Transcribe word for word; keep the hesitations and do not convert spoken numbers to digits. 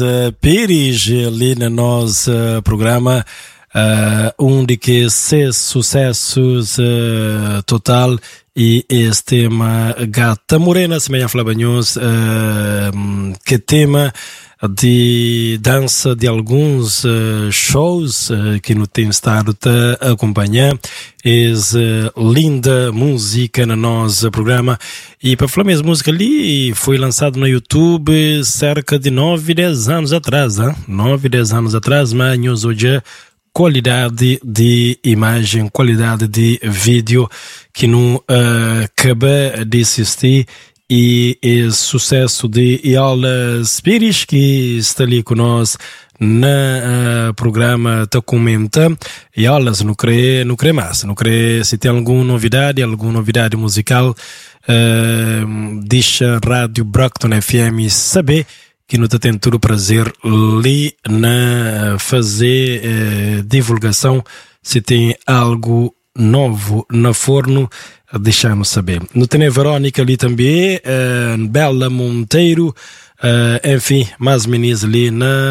Uh, Pires ali no nosso uh, programa, uh, um de que seis sucessos uh, total e este tema Gata Morena, semelha Flabanhos, uh, que tema de dança de alguns uh, shows uh, que não tem estado a acompanhar. É uh, linda música no nosso programa. E para falar mesmo, música ali foi lançado no YouTube cerca de nove, dez anos atrás. Hein? nove, dez anos atrás, mas hoje qualidade de imagem, qualidade de vídeo que não uh, acaba de assistir. E o sucesso de Yola Spires, que está ali conosco no uh, programa, está comenta. Yola, não crê, não crê mais, não crê se tem alguma novidade, alguma novidade musical, uh, deixa Rádio Brockton F M saber que não está tendo todo o prazer ali na fazer uh, divulgação se tem algo novo no forno. Deixar-nos saber. No tem a Verônica ali também, uh, Bela Monteiro, uh, enfim, mais meninas ali na